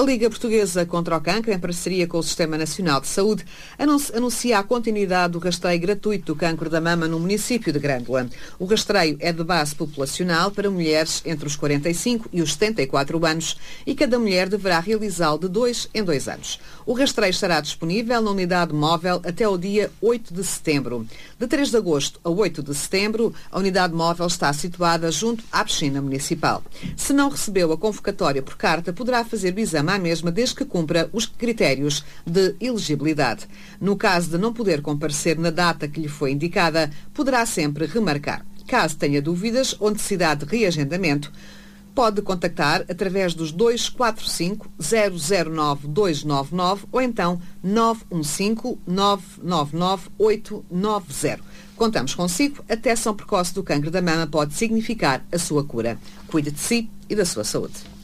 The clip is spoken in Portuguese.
A Liga Portuguesa contra o Cancro, em parceria com o Sistema Nacional de Saúde, anuncia a continuidade do rastreio gratuito do cancro da mama no município de Grândola. O rastreio é de base populacional para mulheres entre os 45 e os 74 anos e cada mulher deverá realizá-lo de 2 em 2 anos. O rastreio estará disponível na unidade móvel até o dia 8 de setembro. De 3 de agosto a 8 de setembro, a unidade móvel está situada junto à piscina municipal. Se não recebeu a convocatória por carta, poderá fazer o exame à mesma desde que cumpra os critérios de elegibilidade. No caso de não poder comparecer na data que lhe foi indicada, poderá sempre remarcar. Caso tenha dúvidas ou necessidade de reagendamento, pode contactar através dos 245-009-299 ou então 915-999-890. Contamos consigo, a detecção precoce do cancro da mama pode significar a sua cura. Cuide de si e da sua saúde.